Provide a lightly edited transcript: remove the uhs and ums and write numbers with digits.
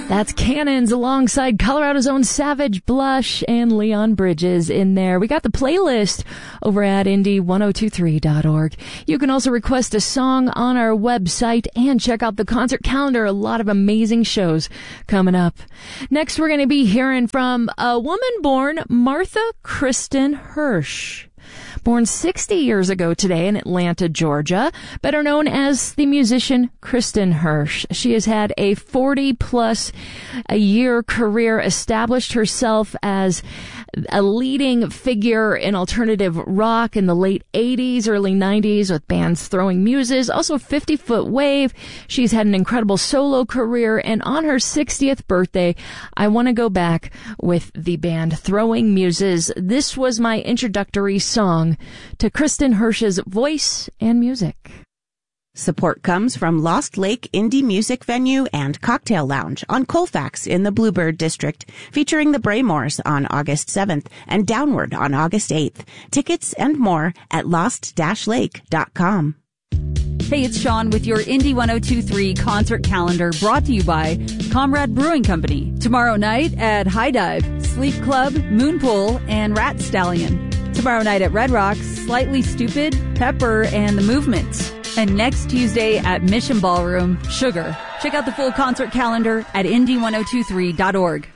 That's Cannons alongside Colorado's own Savage Blush and Leon Bridges in there. We got the playlist over at indie1023.org. You can also request a song on our website and check out the concert calendar. A lot of amazing shows coming up. Next, we're going to be hearing from a woman born Martha Kristen Hirsch. Born 60 years ago today in Atlanta, Georgia, better known as the musician Kristen Hirsch. She has had a 40-plus year career, established herself as a leading figure in alternative rock in the late 80s, early 90s with bands Throwing Muses, also 50-Foot Wave. She's had an incredible solo career, and on her 60th birthday, I want to go back with the band Throwing Muses. This was my introductory song to Kristen Hirsch's voice and music. Support comes from Lost Lake Indie Music Venue and Cocktail Lounge on Colfax in the Bluebird District, featuring the Braymores on August 7th and Downward on August 8th. Tickets and more at lost-lake.com. Hey, it's Sean with your Indie 1023 concert calendar, brought to you by Comrade Brewing Company. Tomorrow night at High Dive, Sleep Club, Moonpool, and Rat Stallion. Tomorrow night at Red Rocks, Slightly Stupid, Pepper, and The Movement. And next Tuesday at Mission Ballroom, Sugar. Check out the full concert calendar at indie1023.org.